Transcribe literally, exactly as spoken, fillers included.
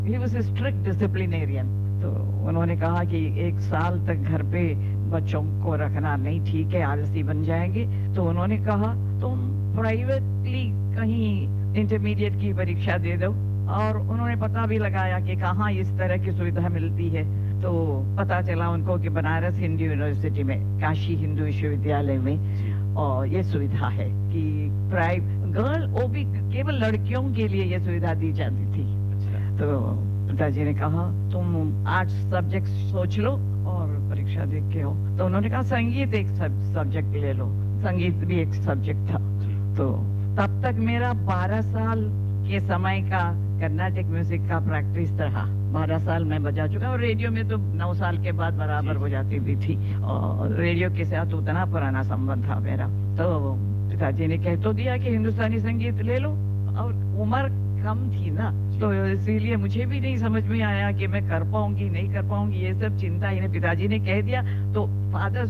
He was a strict disciplinarian. तो उन्होंने कहा कि एक साल तक घर पे बच्चों को रखना नहीं ठीक है, आलसी बन जाएंगे। तो उन्होंने कहा तुम प्राइवेटली कहीं इंटरमीडिएट की परीक्षा दे दो। और उन्होंने पता भी लगाया कि कहाँ इस तरह की सुविधा मिलती है। तो पता चला उनको कि बनारस हिंदू यूनिवर्सिटी में, काशी हिंदू विश्वविद्यालय में और ये सुविधा है कि प्राइव गर्ल, वो भी केवल लड़कियों के लिए ये सुविधा दी जाती थी। तो पिताजी ने कहा तुम आर्ट्स सब्जेक्ट सोच लो और परीक्षा दे के हो। तो उन्होंने कहा संगीत एक सब्जेक्ट ले लो। संगीत भी एक सब्जेक्ट था। तो तब तक मेरा बारह साल के समय का कर्नाटिक म्यूजिक का प्रैक्टिस रहा। बारह साल मैं बजा चुका और रेडियो में तो नौ साल के बाद बराबर हो जाती भी थी। और रेडियो के साथ उतना पुराना संबंध था मेरा। तो पिताजी ने कह तो दिया कि हिंदुस्तानी संगीत ले लो। और उम्र कम थी ना, तो इसीलिए मुझे भी नहीं समझ में आया कि मैं कर पाऊंगी नहीं कर पाऊंगी, ये सब चिंता इन्हें पिताजी ने कह दिया। तो फादर